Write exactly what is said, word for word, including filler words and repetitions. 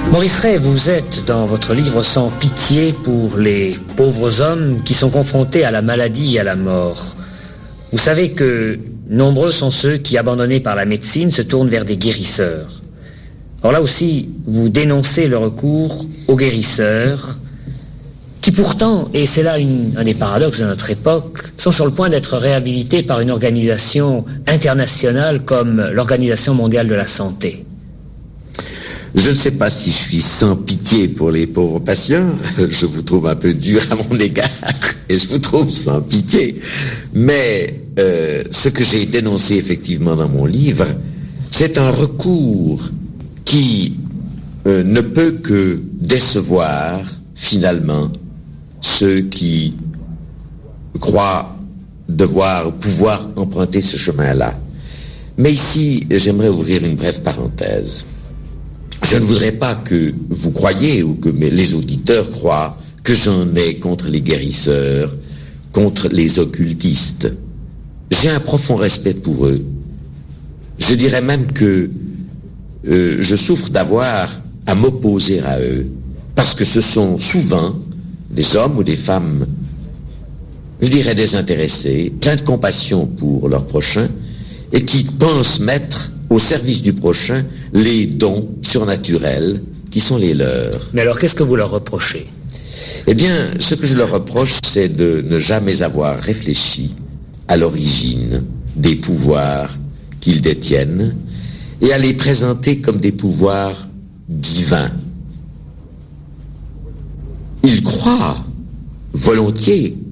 Maurice Rey, vous êtes dans votre livre sans pitié pour les pauvres hommes qui sont confrontés à la maladie et à la mort. Vous savez que nombreux sont ceux qui, abandonnés par la médecine, se tournent vers des guérisseurs. Alors là aussi, vous dénoncez le recours aux guérisseurs qui pourtant, et c'est là une, un des paradoxes de notre époque, sont sur le point d'être réhabilités par une organisation internationale comme l'Organisation mondiale de la santé. Je ne sais pas si je suis sans pitié pour les pauvres patients, je vous trouve un peu dur à mon égard, et je vous trouve sans pitié. Mais euh, ce que j'ai dénoncé effectivement dans mon livre, c'est un recours qui euh, ne peut que décevoir finalement ceux qui croient devoir pouvoir emprunter ce chemin-là. Mais ici, j'aimerais ouvrir une brève parenthèse. Je ne voudrais pas que vous croyiez ou que mes, les auditeurs croient que j'en ai contre les guérisseurs, contre les occultistes. J'ai un profond respect pour eux. Je dirais même que euh, je souffre d'avoir à m'opposer à eux, parce que ce sont souvent des hommes ou des femmes, je dirais désintéressés, pleins de compassion pour leur prochain, et qui pensent mettre au service du prochain les dons surnaturels qui sont les leurs. Mais alors, qu'est-ce que vous leur reprochez ? Eh bien, ce que je leur reproche, c'est de ne jamais avoir réfléchi à l'origine des pouvoirs qu'ils détiennent et à les présenter comme des pouvoirs divins. Ils croient volontiers